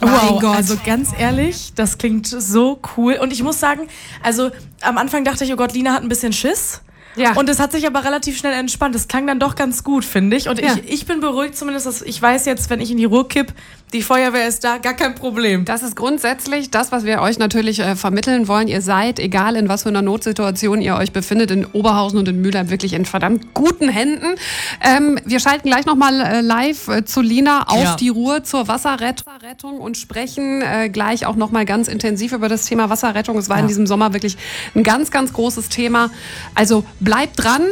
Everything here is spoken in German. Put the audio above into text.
Wow, Gott. also ganz ehrlich, das klingt so cool. Und ich muss sagen, also am Anfang dachte ich, oh Gott, Lina hat ein bisschen Schiss. Ja. Und es hat sich aber relativ schnell entspannt. Das klang dann doch ganz gut, finde ich. Und ich bin beruhigt zumindest, dass ich weiß jetzt, wenn ich in die Ruhr kipp, die Feuerwehr ist da, gar kein Problem. Das ist grundsätzlich das, was wir euch natürlich vermitteln wollen. Ihr seid, egal in was für einer Notsituation ihr euch befindet, in Oberhausen und in Mülheim wirklich in verdammt guten Händen. Wir schalten gleich nochmal live zu Lina auf die Ruhr zur Wasserrettung und sprechen gleich auch nochmal ganz intensiv über das Thema Wasserrettung. Es war in diesem Sommer wirklich ein ganz, ganz großes Thema. Also bleibt dran.